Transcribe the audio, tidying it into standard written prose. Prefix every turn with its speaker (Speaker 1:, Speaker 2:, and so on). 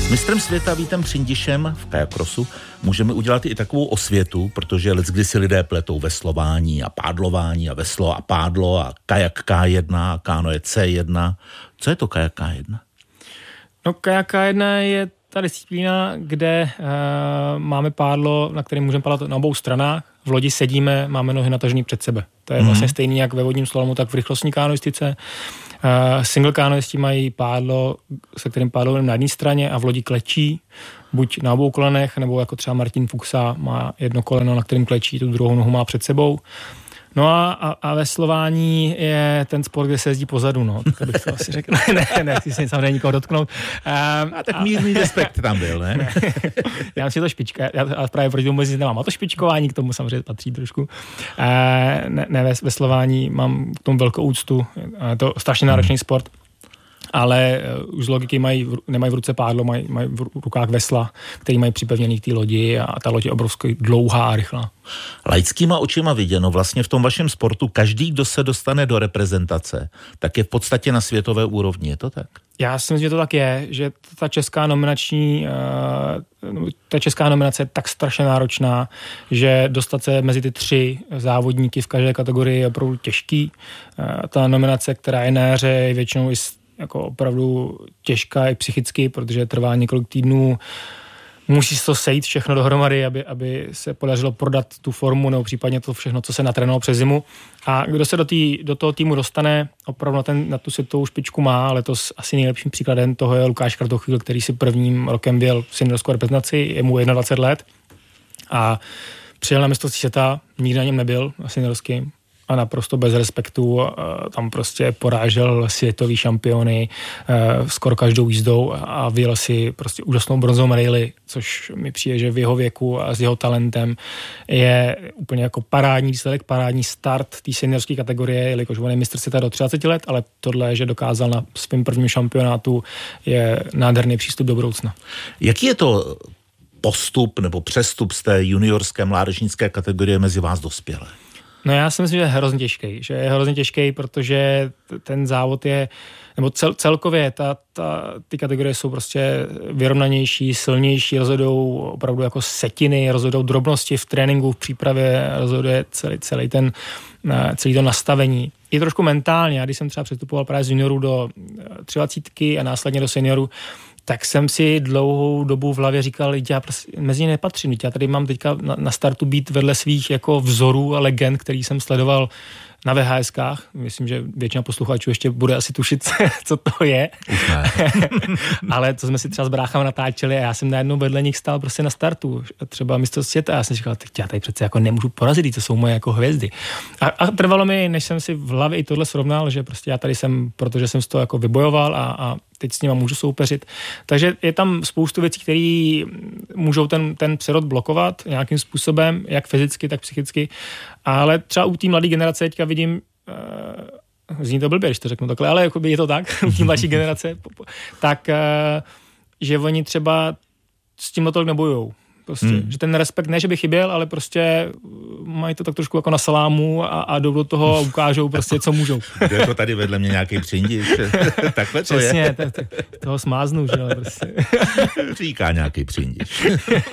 Speaker 1: S mistrem světa Vítem Přindišem v kajakrosu můžeme udělat i takovou osvětu, protože leckdy si lidé pletou veslování a pádlování a veslo a pádlo a kajak K1 a kánoe C1. Co je to kajak K1?
Speaker 2: No kajak K1 je ta disciplína, kde máme pádlo, na kterém můžeme padat na obou stranách. V lodi sedíme, máme nohy natažený před sebe. To je vlastně stejný jak ve vodním slalomu, tak v rychlostní kánoistice. Single kánoisti mají pádlo, se kterým pádlo na jedné straně a v lodi klečí, buď na obou kolenech, nebo jako třeba Martin Fuchsa má jedno koleno, na kterým klečí, tu druhou nohu má před sebou. No a veslování je ten sport, kde se jezdí pozadu, no, tak bych to asi řekl. ne, chci se samozřejmě nikoho dotknout.
Speaker 1: A tak mírný respekt tam byl, ne?
Speaker 2: Já myslím, že to špička, já právě proti tomu nemám. A to špičkování k tomu samozřejmě patří trošku. Veslování mám k tomu velkou úctu, je to strašně náročný sport. Ale už z logiky nemají v ruce pádlo, mají v rukách vesla, který mají připevněný k té lodi a ta loď je obrovsky dlouhá a rychlá.
Speaker 1: Laickýma očima viděno, vlastně v tom vašem sportu každý, kdo se dostane do reprezentace, tak je v podstatě na světové úrovni, je to tak?
Speaker 2: Já si myslím, že to tak je, že ta česká nominace je tak strašně náročná, že dostat se mezi ty 3 závodníky v každé kategorii je opravdu těžký. Ta nominace, která je na jaře, je většinou i jako opravdu těžká i psychicky, protože trvá několik týdnů. Musí se to sejít všechno dohromady, aby se podařilo prodat tu formu nebo případně to všechno, co se natrénovalo přes zimu. A kdo se do toho týmu dostane, opravdu na tu světovou špičku má, letos asi nejlepším příkladem toho je Lukáš Kratochvíl, který si prvním rokem byl v seniorskou reprezentaci, je mu 21 let a přijel na mistrovství světa, nikdy na něm nebyl, na seniorským, a naprosto bez respektu tam prostě porážel světový šampiony skoro každou jízdou a vyjel si prostě úžasnou bronzovou medaili, což mi přijde, že v jeho věku a s jeho talentem je úplně jako parádní výsledek, parádní start té seniorské kategorie, jelikož on je mistr světa do 30 let, ale tohle, že dokázal na svém prvním šampionátu, je nádherný přístup do budoucna.
Speaker 1: Jaký je to postup nebo přestup z té juniorské mládežnické kategorie mezi vás dospělé?
Speaker 2: No já si myslím, že je hrozně těžký, protože ten závod je, nebo celkově ty kategorie jsou prostě vyrovnanější, silnější, rozhodou opravdu jako setiny, rozhodou drobnosti v tréninku, v přípravě, rozhoduje celý to nastavení. Je trošku mentálně, já když jsem třeba přestupoval právě z juniorů do 30 a následně do seniorů, tak jsem si dlouhou dobu v hlavě říkal, já mezi ně nepatřím, já tady mám teďka na startu být vedle svých jako vzorů a legend, který jsem sledoval na VHSkách. Myslím, že většina posluchačů ještě bude asi tušit, co to je. Ale to jsme si třeba s bráchama natáčeli a já jsem najednou vedle nich stál prostě na startu. Třeba mistrovství světa a já jsem říkal, já tady přece jako nemůžu porazit, to jsou moje jako hvězdy. A trvalo mi, než jsem si v hlavě i tohle srovnal, že prostě já tady jsem, protože jsem z toho jako vybojoval a teď s nima můžu soupeřit. Takže je tam spoustu věcí, které můžou ten přerod blokovat nějakým způsobem, jak fyzicky, tak psychicky. Ale třeba u té mladé generace teďka vidím, zní to blbě, když to řeknu takhle, ale jako je to tak, u té mladší generace, tak že oni třeba s tím tolik nebojujou. Prostě, že ten respekt ne, že by chyběl, ale prostě mají to tak trošku jako na salámu a jdou do toho a ukážou prostě, co můžou.
Speaker 1: Je to tady vedle mě nějaký Přindiš? Takhle to
Speaker 2: přesně,
Speaker 1: je.
Speaker 2: toho smáznu, že jo, prostě.
Speaker 1: Říká nějaký Přindiš.